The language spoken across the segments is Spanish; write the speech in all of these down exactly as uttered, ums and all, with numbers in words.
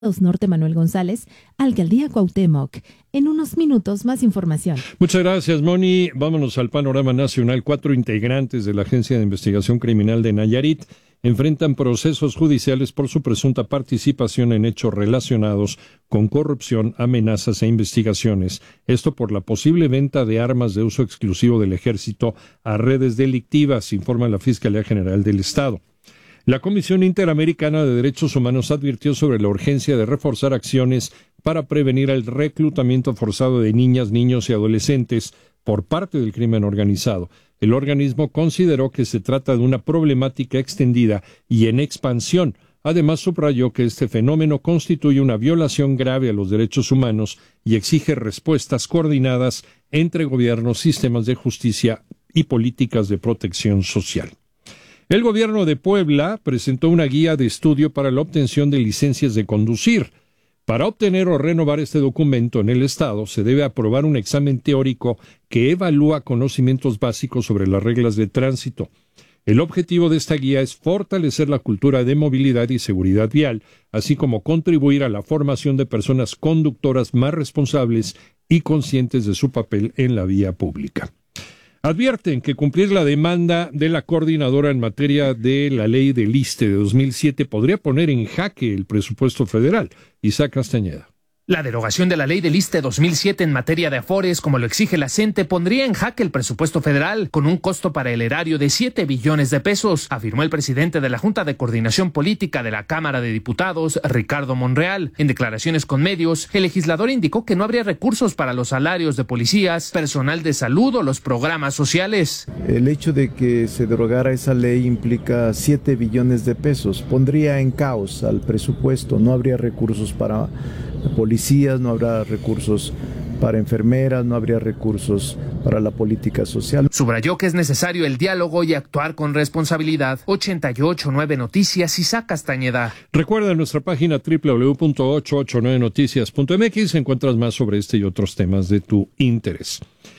Norte Manuel González, Alcaldía Cuauhtémoc. En unos minutos más información. Muchas gracias, Moni. Vámonos al panorama nacional. Cuatro integrantes de la Agencia de Investigación Criminal de Nayarit enfrentan procesos judiciales por su presunta participación en hechos relacionados con corrupción, amenazas e investigaciones. Esto por la posible venta de armas de uso exclusivo del Ejército a redes delictivas, informa la Fiscalía General del Estado. La Comisión Interamericana de Derechos Humanos advirtió sobre la urgencia de reforzar acciones para prevenir el reclutamiento forzado de niñas, niños y adolescentes por parte del crimen organizado. El organismo consideró que se trata de una problemática extendida y en expansión. Además, subrayó que este fenómeno constituye una violación grave a los derechos humanos y exige respuestas coordinadas entre gobiernos, sistemas de justicia y políticas de protección social. El gobierno de Puebla presentó una guía de estudio para la obtención de licencias de conducir. Para obtener o renovar este documento en el Estado, se debe aprobar un examen teórico que evalúa conocimientos básicos sobre las reglas de tránsito. El objetivo de esta guía es fortalecer la cultura de movilidad y seguridad vial, así como contribuir a la formación de personas conductoras más responsables y conscientes de su papel en la vía pública. Advierten que cumplir la demanda de la coordinadora en materia de la ley del ISSSTE de dos mil siete podría poner en jaque el presupuesto federal. Isaac Castañeda. La derogación de la ley del ISSSTE dos mil siete en materia de afores, como lo exige la CENTE, pondría en jaque el presupuesto federal, con un costo para el erario de siete billones de pesos, afirmó el presidente de la Junta de Coordinación Política de la Cámara de Diputados, Ricardo Monreal. En declaraciones con medios, el legislador indicó que no habría recursos para los salarios de policías, personal de salud o los programas sociales. El hecho de que se derogara esa ley implica siete billones de pesos, pondría en caos al presupuesto, no habría recursos para policías, no habrá recursos para enfermeras, no habría recursos para la política social. Subrayó que es necesario el diálogo y actuar con responsabilidad. ochenta y ocho nueve Noticias, Isaac Castañeda. Recuerda nuestra página doble u doble u doble u punto ochocientos ochenta y nueve noticias punto m x, encuentras más sobre este y otros temas de tu interés.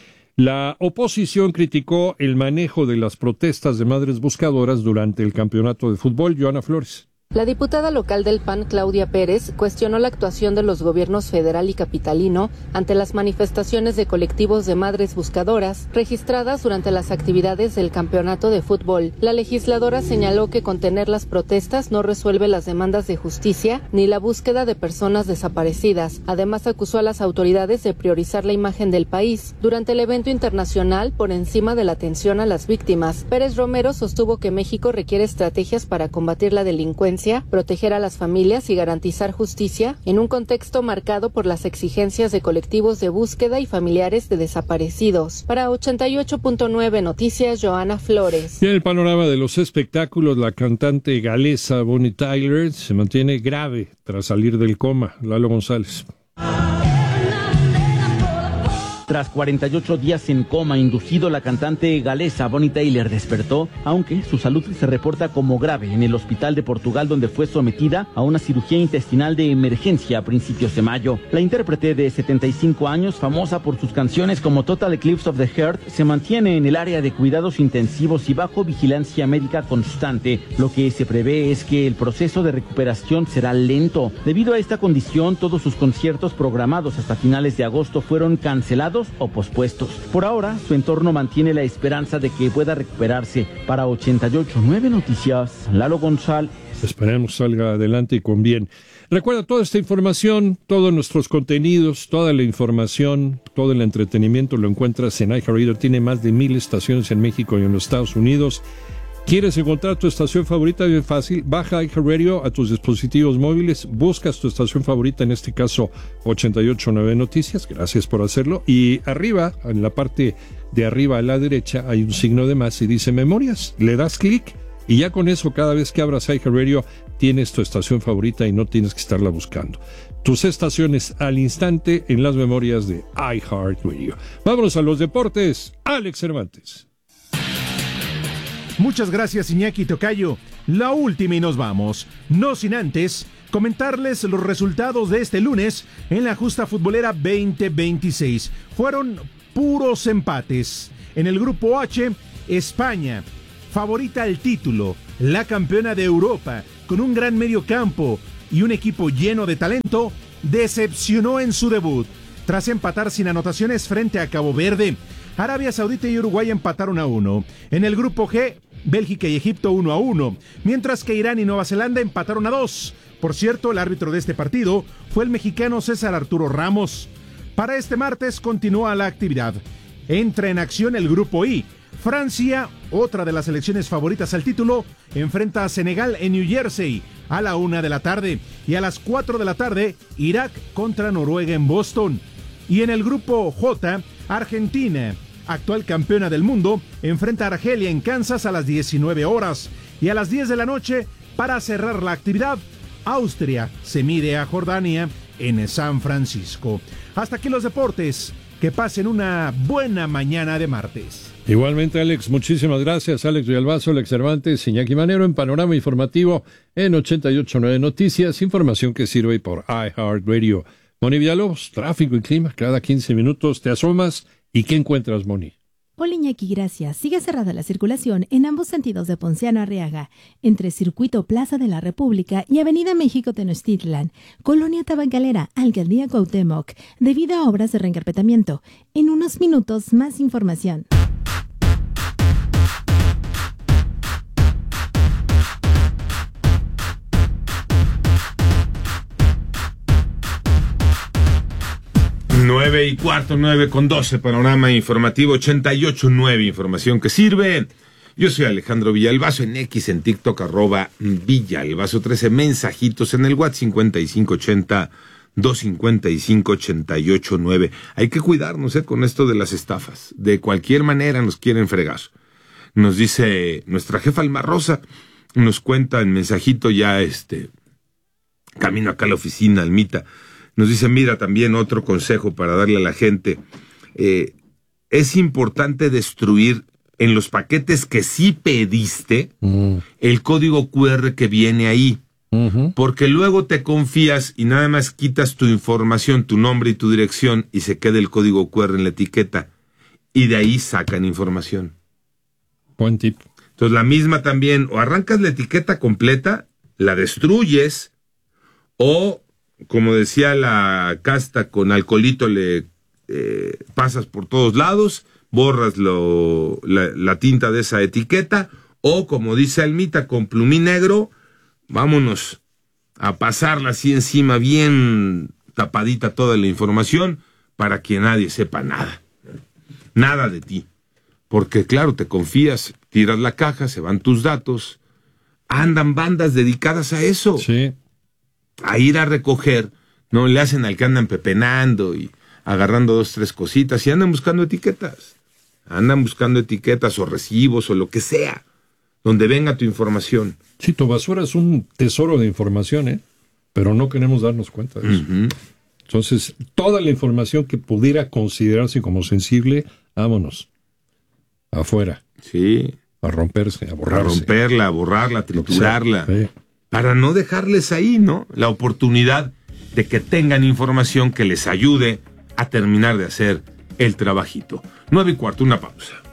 La oposición criticó el manejo de las protestas de madres buscadoras durante el campeonato de fútbol. Joana Flores. La diputada local del P A N, Claudia Pérez, cuestionó la actuación de los gobiernos federal y capitalino ante las manifestaciones de colectivos de madres buscadoras registradas durante las actividades del campeonato de fútbol. La legisladora señaló que contener las protestas no resuelve las demandas de justicia ni la búsqueda de personas desaparecidas. Además, acusó a las autoridades de priorizar la imagen del país durante el evento internacional por encima de la atención a las víctimas. Pérez Romero sostuvo que México requiere estrategias para combatir la delincuencia, proteger a las familias y garantizar justicia en un contexto marcado por las exigencias de colectivos de búsqueda y familiares de desaparecidos. Para ochenta y ocho punto nueve Noticias, Joana Flores. Y en el panorama de los espectáculos, la cantante galesa Bonnie Tyler se mantiene grave tras salir del coma. Lalo González. Tras cuarenta y ocho días en coma inducido, la cantante galesa Bonnie Tyler despertó, aunque su salud se reporta como grave en el hospital de Portugal, donde fue sometida a una cirugía intestinal de emergencia a principios de mayo. La intérprete de setenta y cinco años, famosa por sus canciones como Total Eclipse of the Heart, se mantiene en el área de cuidados intensivos y bajo vigilancia médica constante. Lo que se prevé es que el proceso de recuperación será lento. Debido a esta condición, todos sus conciertos programados hasta finales de agosto fueron cancelados o pospuestos. Por ahora, su entorno mantiene la esperanza de que pueda recuperarse. Para ochenta y ocho punto nueve Noticias, Lalo González. Esperemos salga adelante y con bien. Recuerda, toda esta información, todos nuestros contenidos, toda la información, todo el entretenimiento lo encuentras en iHeartRadio. Tiene más de mil estaciones en México y en los Estados Unidos. ¿Quieres encontrar tu estación favorita? Bien fácil, baja iHeartRadio a tus dispositivos móviles, buscas tu estación favorita, en este caso ochenta y ocho punto nueve Noticias, gracias por hacerlo, y arriba, en la parte de arriba a la derecha, hay un signo de más y dice Memorias, le das clic y ya con eso cada vez que abras iHeartRadio tienes tu estación favorita y no tienes que estarla buscando. Tus estaciones al instante en las memorias de iHeartRadio. Vámonos a los deportes, Alex Cervantes. Muchas gracias, Iñaki Tocayo. La última y nos vamos. No sin antes comentarles los resultados de este lunes en la justa futbolera veinte veintiséis. Fueron puros empates. En el grupo H, España, favorita al título, la campeona de Europa, con un gran medio campo, y un equipo lleno de talento decepcionó en su debut. Tras empatar sin anotaciones frente a Cabo Verde, Arabia Saudita y Uruguay empataron a uno. En el grupo G, Bélgica y Egipto uno a uno, mientras que Irán y Nueva Zelanda empataron a dos. Por cierto, el árbitro de este partido fue el mexicano César Arturo Ramos. Para este martes continúa la actividad. Entra en acción el grupo I. Francia, otra de las selecciones favoritas al título, enfrenta a Senegal en New Jersey a la una de la tarde. Y a las cuatro de la tarde, Irak contra Noruega en Boston. Y en el grupo J, Argentina, actual campeona del mundo, enfrenta a Argelia en Kansas a las diecinueve horas. Y a las diez de la noche, para cerrar la actividad, Austria se mide a Jordania en San Francisco. Hasta aquí los deportes. Que pasen una buena mañana de martes. Igualmente, Alex, muchísimas gracias. Alex Villalbazo, Alex Cervantes, Iñaki Manero en Panorama Informativo en ochenta y ocho punto nueve Noticias, información que sirve por iHeartRadio. Moni Villalobos, tráfico y clima, cada quince minutos te asomas. ¿Y qué encuentras, Moni? Hola Iñaki, gracias. Sigue cerrada la circulación en ambos sentidos de Ponciano Arriaga, entre Circuito Plaza de la República y Avenida México Tenochtitlan, Colonia Tabacalera, Alcaldía Cuauhtémoc, debido a obras de reencarpetamiento. En unos minutos, más información. Nueve y cuarto, nueve con doce, Panorama Informativo ochenta y ocho punto nueve, información que sirve. Yo soy Alejandro Villalbazo, en X, en TikTok, arroba Villalbazo trece, mensajitos en el WhatsApp cincuenta y cinco ochenta, doscientos cincuenta y cinco, ochenta y ocho nueve. Hay que cuidarnos eh, con esto de las estafas. De cualquier manera nos quieren fregar. Nos dice nuestra jefa Alma Rosa, nos cuenta en mensajito ya este, camino acá a la oficina, Almita. Nos dice, mira, también otro consejo para darle a la gente. Eh, es importante destruir en los paquetes que sí pediste uh-huh. el código cu erre que viene ahí. Uh-huh. Porque luego te confías y nada más quitas tu información, tu nombre y tu dirección y se queda el código cu erre en la etiqueta. Y de ahí sacan información. Buen tip. Entonces la misma también, o arrancas la etiqueta completa, la destruyes, o... como decía la casta, con alcoholito le eh, pasas por todos lados, borras lo, la, la tinta de esa etiqueta, o como dice Almita, con plumín negro, vámonos a pasarla así encima, bien tapadita toda la información, para que nadie sepa nada, nada de ti. Porque claro, te confías, tiras la caja, se van tus datos, andan bandas dedicadas a eso. Sí. A ir a recoger, no le hacen al que andan pepenando y agarrando dos, tres cositas y andan buscando etiquetas. Andan buscando etiquetas o recibos o lo que sea, donde venga tu información. Sí, tu basura es un tesoro de información, ¿eh? Pero no queremos darnos cuenta de eso. Uh-huh. Entonces, toda la información que pudiera considerarse como sensible, vámonos. Afuera. Sí. A romperse, a borrarse. A romperla, a borrarla, a triturarla. Sí. Para no dejarles ahí, ¿no? La oportunidad de que tengan información que les ayude a terminar de hacer el trabajito. Nueve y cuarto, una pausa.